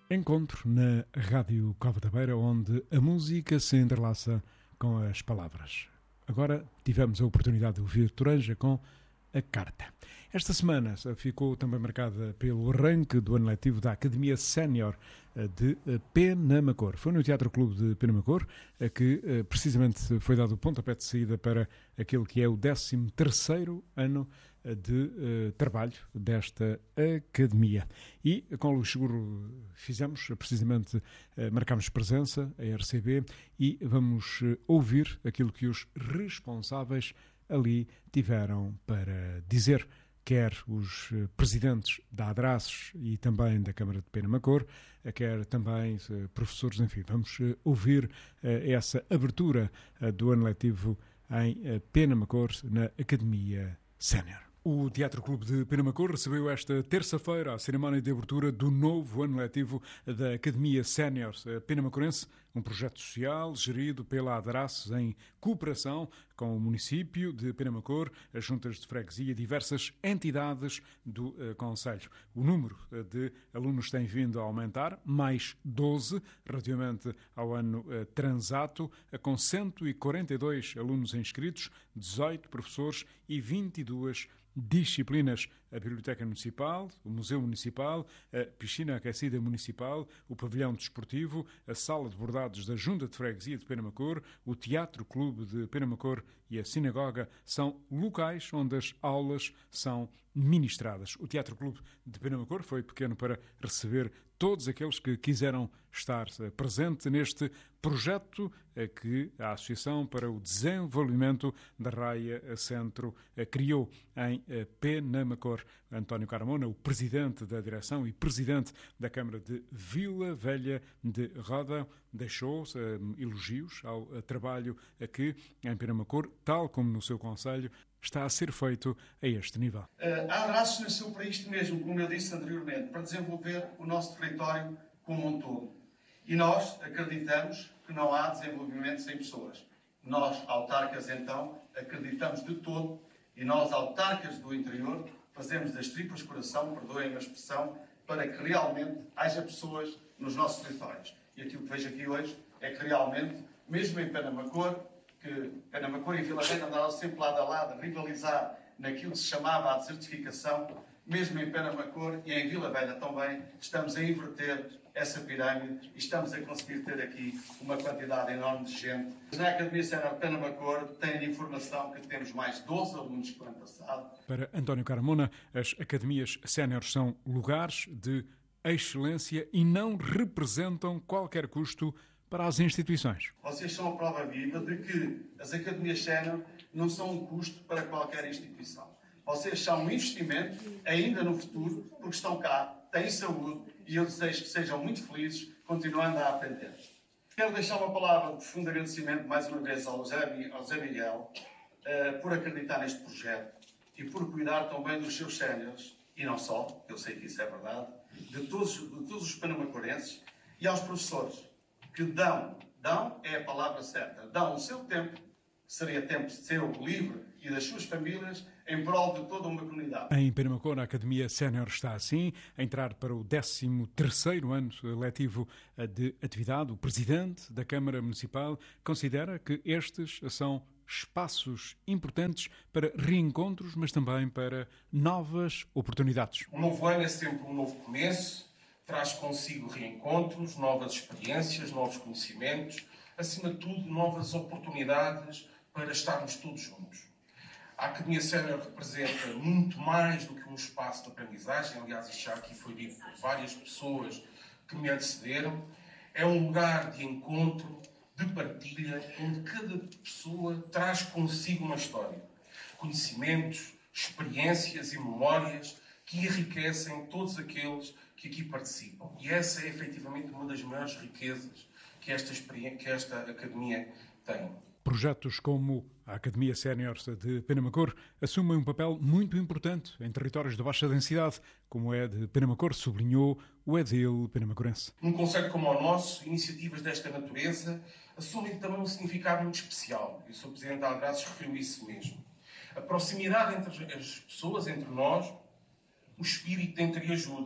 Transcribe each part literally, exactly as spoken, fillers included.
Encontro na Rádio Cova da Beira, onde a música se entrelaça com as palavras. Agora tivemos a oportunidade de ouvir Toranja com a Carta. Esta semana ficou também marcada pelo arranque do ano letivo da Academia Sénior de Penamacor. Foi no Teatro Clube de Penamacor que precisamente foi dado o pontapé de saída para aquele que é o décimo terceiro ano de uh, trabalho desta academia. E com o Luís Seguro fizemos, precisamente, uh, marcámos presença, a R C B, e vamos uh, ouvir aquilo que os responsáveis ali tiveram para dizer, quer os uh, presidentes da ADRACES e também da Câmara de Penamacor, uh, quer também uh, professores, enfim, vamos uh, ouvir uh, essa abertura uh, do ano letivo em uh, Penamacor, na Academia Sénior. O Teatro Clube de Penamacor recebeu esta terça-feira a cerimónia de abertura do novo ano letivo da Academia Sénior Penamacorense, um projeto social gerido pela ADRACES em cooperação com o município de Penamacor, as juntas de freguesia e diversas entidades do uh, concelho. O número uh, de alunos tem vindo a aumentar, mais doze, relativamente ao ano uh, transato, uh, com cento e quarenta e dois alunos inscritos, dezoito professores e vinte e duas disciplinas: a Biblioteca Municipal, o Museu Municipal, a Piscina Aquecida Municipal, o Pavilhão Desportivo, a Sala de Bordados da Junta de Freguesia de Penamacor, o Teatro Clube de Penamacor e a Sinagoga são locais onde as aulas são ministradas. O Teatro Clube de Penamacor foi pequeno para receber todos aqueles que quiseram estar presente neste projeto que a Associação para o Desenvolvimento da Raia Centro criou em Penamacor. António Carmona, o presidente da direção e presidente da Câmara de Vila Velha de Roda, deixou uh, elogios ao uh, trabalho que em Penamacor, tal como no seu concelho, está a ser feito a este nível. Uh, a ADRACES nasceu para isto mesmo, como eu disse anteriormente, para desenvolver o nosso território como um todo. E nós acreditamos que não há desenvolvimento sem pessoas. Nós, autarcas, então, acreditamos de todo, e nós, autarcas do interior, fazemos das tripas coração, perdoem a expressão, para que realmente haja pessoas nos nossos territórios. E aquilo que vejo aqui hoje é que realmente, mesmo em Penamacor, que Penamacor e Vila Velha andaram sempre lado a lado a rivalizar naquilo que se chamava a desertificação, mesmo em Penamacor e em Vila Velha também, estamos a inverter essa pirâmide e estamos a conseguir ter aqui uma quantidade enorme de gente. Na Academia Sénior de Penamacor tenho a informação que temos mais doze alunos que o ano passado. Para António Carmona, as academias séniores são lugares de excelência e não representam qualquer custo para as instituições. Vocês são a prova viva de que as academias sénior não são um custo para qualquer instituição. Vocês são um investimento ainda no futuro, porque estão cá, têm saúde e eu desejo que sejam muito felizes continuando a aprender. Quero deixar uma palavra de profundo agradecimento mais uma vez ao Zé, ao Zé Miguel uh, por acreditar neste projeto e por cuidar também dos seus séniores, e não só, eu sei que isso é verdade, de todos, de todos os penamacorenses, e aos professores que dão, dão é a palavra certa, dão o seu tempo, seria tempo seu, livre, e das suas famílias, em prol de toda uma comunidade. Em Penamacor, a Academia Sénior está assim, a entrar para o décimo terceiro ano letivo de atividade. O presidente da Câmara Municipal considera que estes são espaços importantes para reencontros, mas também para novas oportunidades. Um novo ano é sempre um novo começo, traz consigo reencontros, novas experiências, novos conhecimentos, acima de tudo, novas oportunidades para estarmos todos juntos. A Academia Sénior representa muito mais do que um espaço de aprendizagem, aliás, isto já aqui foi dito por várias pessoas que me antecederam. É um lugar de encontro, de partilha, onde cada pessoa traz consigo uma história, conhecimentos, experiências e memórias que enriquecem todos aqueles que aqui participam. E essa é, efetivamente, uma das maiores riquezas que esta, que esta Academia tem. Projetos como a Academia Sénior de Penamacor assumem um papel muito importante em territórios de baixa densidade, como é de Penamacor, sublinhou o edil penamacorense. Num concelho como o nosso, iniciativas desta natureza assumem também um significado muito especial. E o senhor Presidente da ADRACES referiu isso mesmo. A proximidade entre as pessoas, entre nós, o espírito de entreajuda.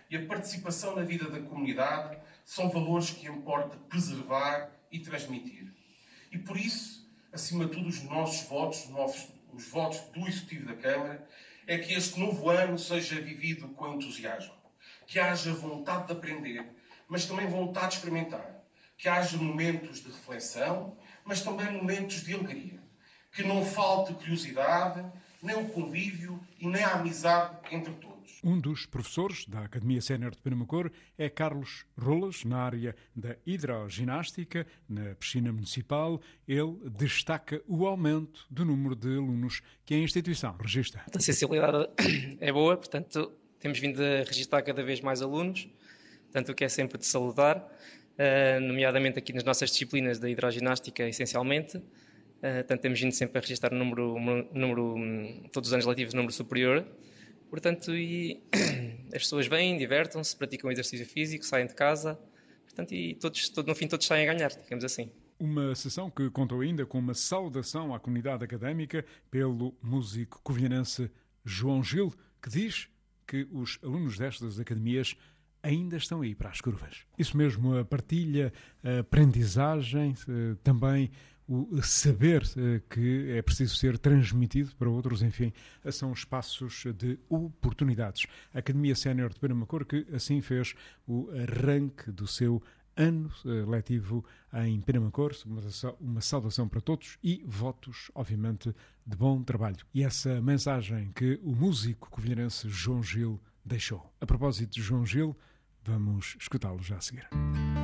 e a participação na vida da comunidade são valores que importa preservar e transmitir. E por isso, acima de tudo, os nossos votos, os, nossos, os votos do Executivo da Câmara, é que este novo ano seja vivido com entusiasmo. Que haja vontade de aprender, mas também vontade de experimentar. Que haja momentos de reflexão, mas também momentos de alegria. Que não falte curiosidade, nem o convívio e nem a amizade entre todos. Um dos professores da Academia Sénior de Penamacor é Carlos Rolas, na área da hidroginástica, na piscina municipal. Ele destaca o aumento do número de alunos que a instituição registra. A sensibilidade é boa, portanto, temos vindo a registrar cada vez mais alunos, portanto, o que é sempre de saudar, nomeadamente aqui nas nossas disciplinas da hidroginástica, essencialmente. Portanto, temos vindo sempre a registrar um número, um número, todos os anos letivos, um número superior. Portanto, e as pessoas vêm, divertem-se, praticam exercício físico, saem de casa, portanto, e todos, todo, no fim todos saem a ganhar, digamos assim. Uma sessão que contou ainda com uma saudação à comunidade académica pelo músico covilhanense João Gil, que diz que os alunos destas academias ainda estão aí para as curvas. Isso mesmo, a partilha, a aprendizagem, também o saber que é preciso ser transmitido para outros, enfim, são espaços de oportunidades. A Academia Sénior de Penamacor, que assim fez o arranque do seu ano letivo em Penamacor, uma saudação para todos e votos, obviamente, de bom trabalho. E essa mensagem que o músico covilhanense João Gil deixou. A propósito de João Gil, vamos escutá-lo já a seguir.